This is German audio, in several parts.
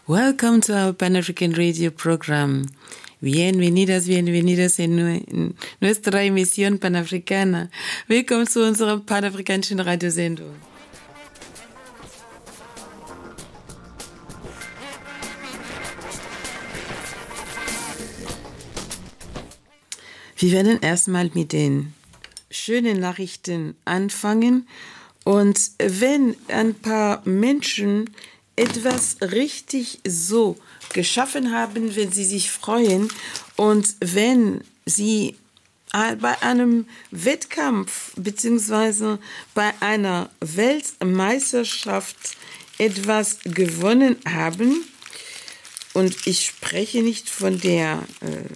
Welcome to our Pan-African Radio program. Bienvenidas en nuestra emisión panafricana. Willkommen zu unserer panafrikanischen Radiosendung. Wir werden erstmal mit den schönen Nachrichten anfangen. Und wenn ein paar Menschen etwas richtig so geschaffen haben, wenn sie sich freuen und wenn sie bei einem Wettkampf bzw. bei einer Weltmeisterschaft etwas gewonnen haben, und ich spreche nicht von der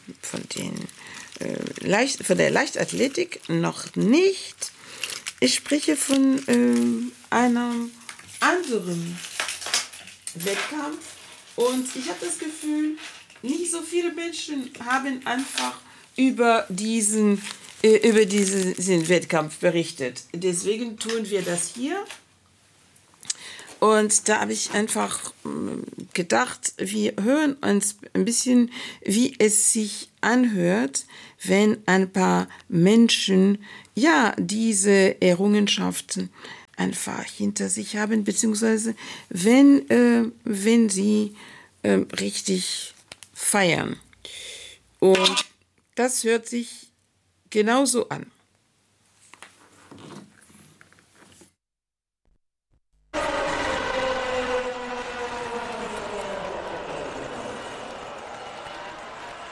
Leichtathletik, noch nicht. Ich spreche von einem anderen Wettkampf, und ich habe das Gefühl, nicht so viele Menschen haben einfach über diesen Wettkampf berichtet. Deswegen tun wir das hier. Und da habe ich einfach gedacht, wir hören uns ein bisschen, wie es sich anhört, wenn ein paar Menschen diese Errungenschaften einfach hinter sich haben, beziehungsweise wenn sie richtig feiern. Und das hört sich genauso an.